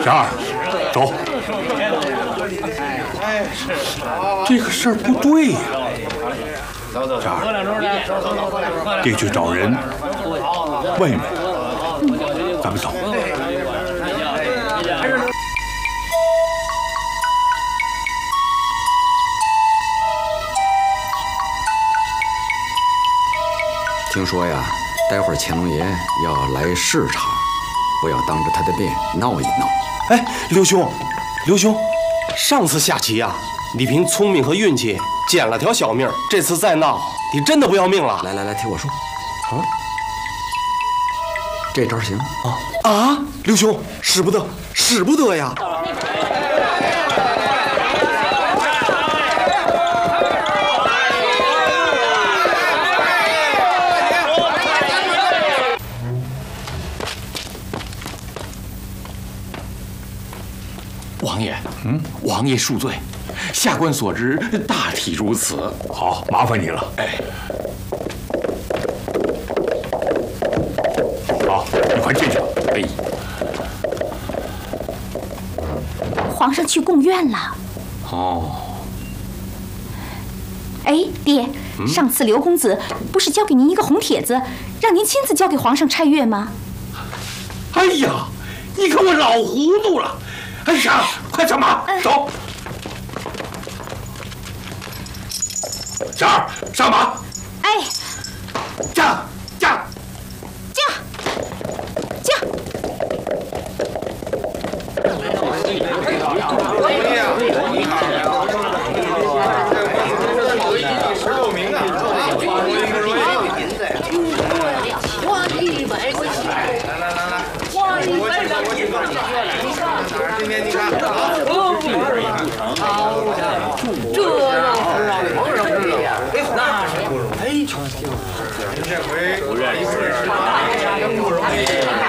田儿，走。这个事儿不对呀。田儿，爹去找人问一问。咱们走。 听说呀，待会儿乾隆爷要来视察，不要当着他的面闹一闹。 哎，刘兄，上次下棋啊，你凭聪明和运气捡了条小命，这次再闹，你真的不要命了。 来，听我说。啊，这招行啊！刘兄，使不得呀！ 王爷，王爷恕罪，下官所知大体如此。 好，麻烦你了。 哎， 好，你快进去吧。 哎， 皇上去贡院了。 哦。 哎，爹，上次刘公子不是交给您一个红帖子，让您亲自交给皇上拆阅吗？ 哎呀，你看我老糊涂了。哎呀，快上马，走！小二，上马！ 哎， 驾！ 16名啊！花100块钱，来，花100块钱。今天你看，这那是不容易。这回不愿意是大家不容易。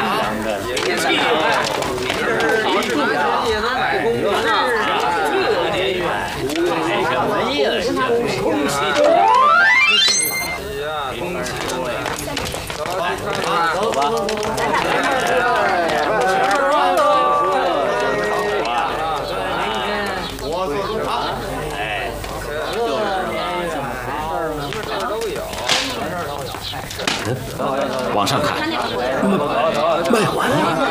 也能买公主啊！这年月，买什么呀？恭喜！走吧。 往上看， 卖完了，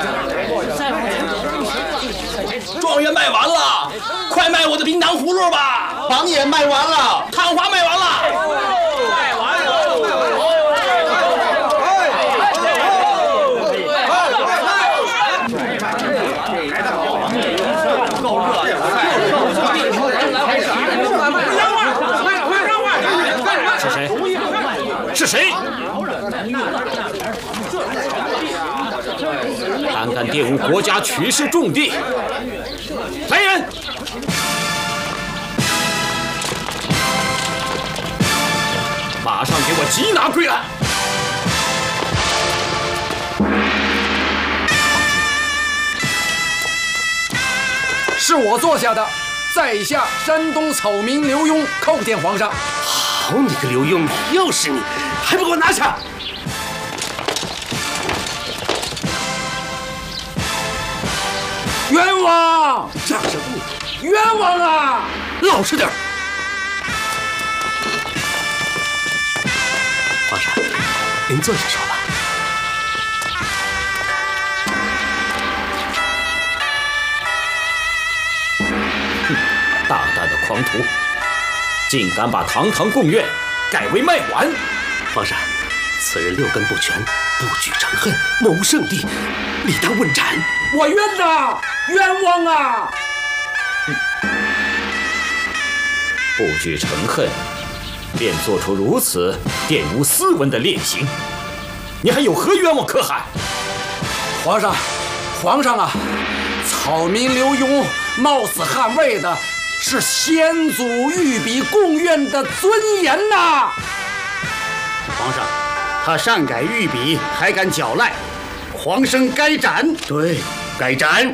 状元卖完了，快卖我的冰糖葫芦吧！榜眼卖完了，探花卖完了，卖完了。够热， 是谁？胆敢玷污国家取士重地，来人！马上给我缉拿归来！ 是我做下的，在下山东草民刘墉叩见皇上。 好你个刘墉，又是你，还不给我拿下！ 冤枉！ 架着不， 冤枉啊！ 老实点。皇上，您坐下说吧。 大胆的狂徒，竟敢把堂堂贡院改为卖碗！ 皇上，此人6根不全，不举成恨，谋圣地，理当问斩。 我冤呐！冤枉啊！ 不举成恨，便做出如此玷污斯文的劣行，你还有何冤枉可喊？ 皇上啊！草民刘墉冒死捍卫的是先祖御笔贡院的尊严呐！ 皇上，他擅改御笔，还敢狡赖，皇生该斩。 对，该斩。